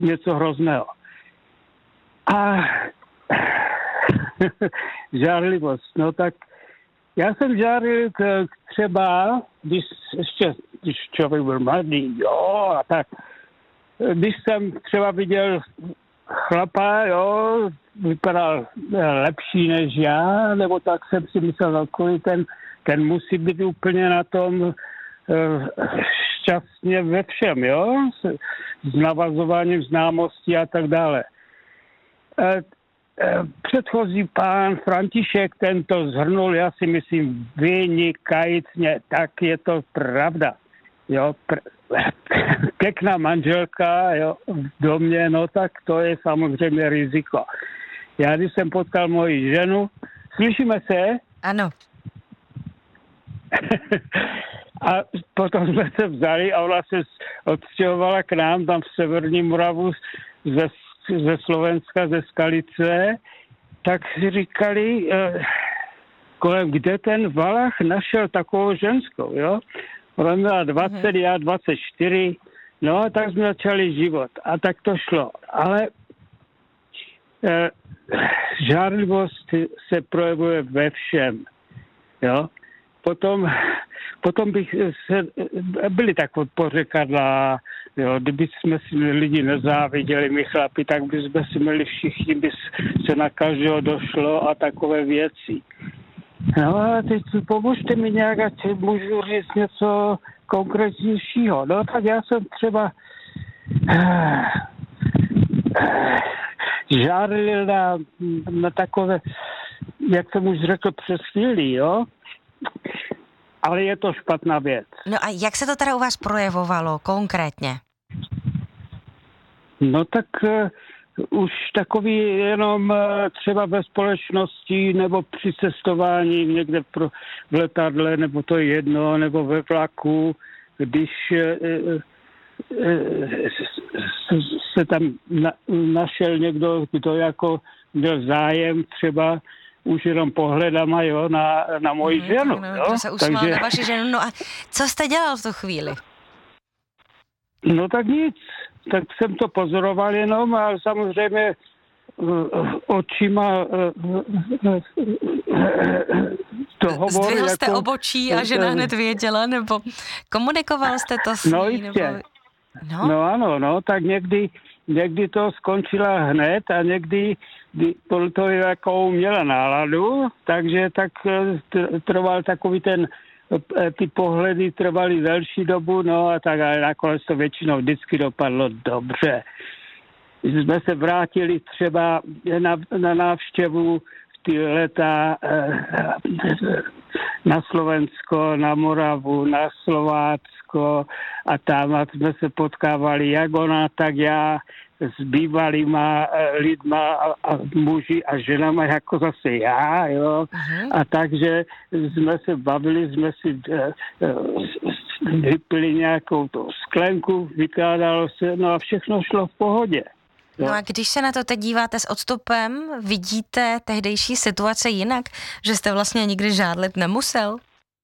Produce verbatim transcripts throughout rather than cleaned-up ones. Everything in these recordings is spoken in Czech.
něco hrozného. A žárlivost, no tak já jsem žárlil k, třeba, když ještě, když člověk byl mladý, jo, a tak, když jsem třeba viděl chlapa, jo, vypadal lepší než já, nebo tak jsem si myslel, takový ten, ten musí být úplně na tom uh, šťastně ve všem, jo, s, s navazováním známostí a tak dále. Uh, uh, předchozí pán František ten to zhrnul, já si myslím, vynikajícně, tak je to pravda, jo, pr- pěkná manželka, jo, v domě, no tak to je samozřejmě riziko. Já když jsem potkal moji ženu, slyšíme se? Ano. A potom jsme se vzali a ona se odstěhovala k nám tam v Severní Moravu ze, ze Slovenska, ze Skalice, tak si říkali, eh, kolem, kde ten Valach našel takovou ženskou, jo? Ona měla dvacet, já dvacet čtyři, no a tak jsme začali život. A tak to šlo. Ale e, žárlivost se projevuje ve všem. Jo? Potom, potom bych se, byli takové pořekadla, jo, kdyby jsme si lidi nezáviděli, my chlapi, tak by jsme si měli všichni, by se na každého došlo a takové věci. No a teď pomožte mi nějak, ať můžu říct něco konkrétnějšího. No tak já jsem třeba uh, uh, žárlil na, na takové, jak jsem už řekl přes chvíli, jo? Ale je to špatná věc. No a jak se to teda u vás projevovalo konkrétně? No tak uh, už takový jenom třeba ve společnosti nebo při cestování někde pro, v letadle, nebo to je jedno, nebo ve vlaku, když e, e, se tam na, našel někdo, kdo jako měl zájem třeba už jenom pohledama, jo, na, na moji mm, ženu. No, jo? se usmál Takže... na vaši ženu. No a co jste dělal v tu chvíli? No tak nic. Tak jsem to pozoroval jenom, ale samozřejmě očima to hovorí. Zdvihl jste jako, obočí a žena hned věděla, nebo komunikoval jste to s ní? No jistě. Nebo... No? no ano, no, tak někdy, někdy to skončila hned a někdy to jako měla náladu, takže tak trval takový ten ty pohledy trvaly delší dobu, no a tak, ale nakonec to většinou vždycky dopadlo dobře. Jsme se vrátili třeba na, na návštěvu v ty leta na Slovensko, na Moravu, na Slovácko a tam a jsme se potkávali jak ona, tak já s bývalýma lidma a, a muži a ženama jako zase já, jo. Uh-huh. A takže jsme se bavili, jsme si uh, uh, vypili nějakou tu sklenku, vykládalo se, no a všechno šlo v pohodě. Jo. No a když se na to teď díváte s odstupem, vidíte tehdejší situace jinak, že jste vlastně nikdy žádlit nemusel?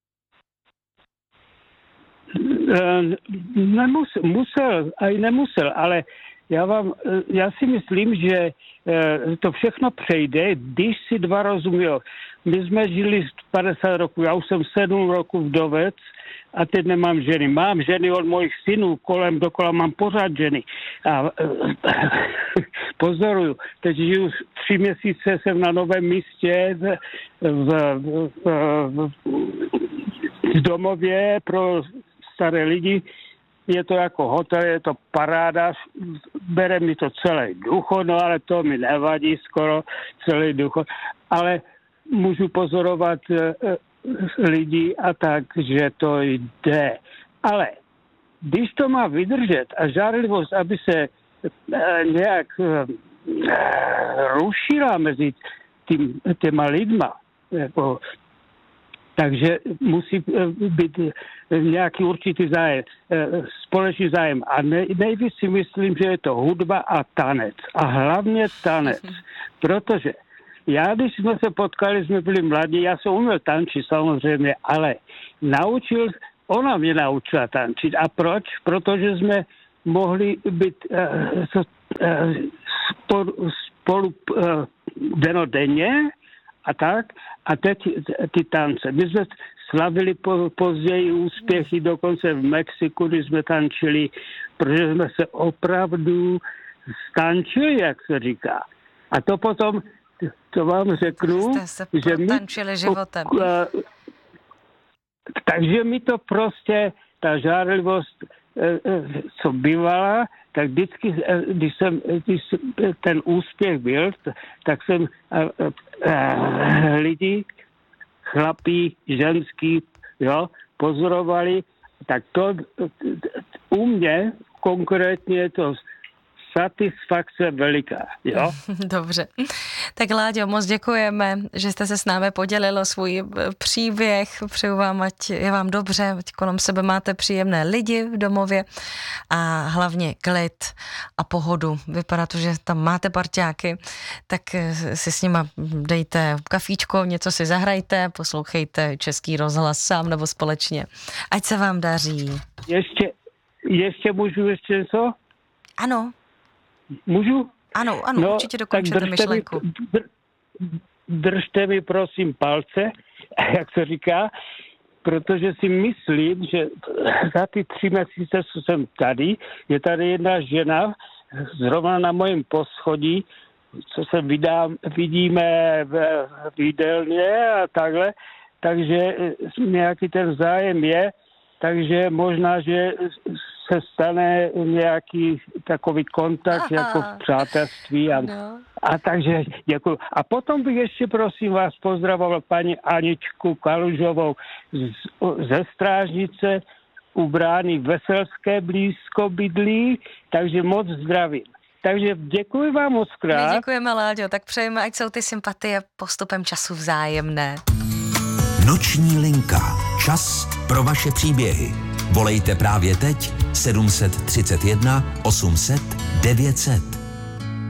Uh, nemusel, musel, a i nemusel, ale Já vám, já si myslím, že to všechno přejde, když si dva rozumí. My jsme žili padesát roků, já už jsem sedm roků vdovec a teď nemám ženy. Mám ženy od mojich synů, kolem dokola mám pořád ženy. A pozoruju, teď žiju tři měsíce, jsem na novém místě v, v, v, v, v domově pro staré lidi. Je to jako hotel, je to paráda, bere mi to celý důchod, no ale to mi nevadí skoro celý důchod. Ale můžu pozorovat e, lidi a tak, že to jde. Ale když to má vydržet a žárlivost, aby se e, nějak e, rušila mezi tým, těma lidma, jako takže musí být nějaký určitý zájem, společný zájem. A nejvíc si myslím, že je to hudba a tanec. A hlavně tanec. Protože já, když jsme se potkali, jsme byli mladí, já jsem uměl tančit samozřejmě, ale naučil, ona mě naučila tančit. A proč? Protože jsme mohli být uh, spolu, spolu uh, denodenně a tak. A teď ty tance. My jsme slavili po, později úspěchy dokonce v Mexiku, když jsme tančili, protože jsme se opravdu stančili, jak se říká. A to potom, to vám řeknu, jste se že my... tančili životem. Uh, takže mi to prostě, ta žárlivost, co bývala, tak vždycky, když jsem, když ten úspěch byl, tak jsem lidi, chlapí, ženský, jo, pozorovali, tak to u mě konkrétně je to satisfakce veliká, jo? Dobře. Tak Láďo, moc děkujeme, že jste se s námi podělil o svůj příběh. Přeju vám, ať je vám dobře, ať kolem sebe máte příjemné lidi v domově a hlavně klid a pohodu. Vypadá to, že tam máte parťáky, tak si s nima dejte kafíčko, něco si zahrajte, poslouchejte Český rozhlas sám nebo společně. Ať se vám daří. Ještě, ještě můžu ještě něco? Ano. Můžu? Ano, ano, no, určitě dokončete myšlenku. Mi, dr, držte mi prosím palce, jak se říká, protože si myslím, že za ty tři měsíce, co jsem tady, je tady jedna žena, zrovna na mojím poschodí, co se vydá, vidíme v, v jídelně a takhle, takže nějaký ten zájem je, takže možná, že se stane nějaký takový kontakt. Aha. Jako v přátelství. A, no. a takže děkuji. A potom bych ještě prosím vás pozdravoval paní Aničku Kalužovou z, ze Strážnice u brány Veselské blízko bydlí, takže moc zdravím. Takže děkuji vám moc krát. My děkujeme, Láďo, tak přejeme, ať jsou ty sympatie postupem času vzájemné. Noční linka. Čas pro vaše příběhy. Volejte právě teď sedm set třicet jedna osm set devět set.